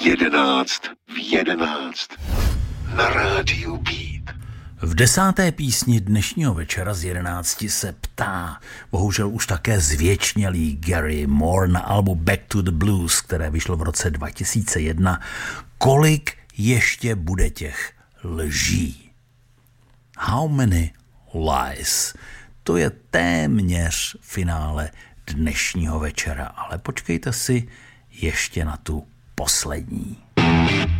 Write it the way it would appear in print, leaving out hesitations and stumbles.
11 v 11 na rádiu Beat. V 10. písni dnešního večera z 11 se ptá bohužel už také zvěčnělý Gary Moore na albu Back to the Blues, které vyšlo v roce 2001, kolik ještě bude těch lží. How many lies? To je téměř finále dnešního večera, ale počkejte si ještě na tu poslední.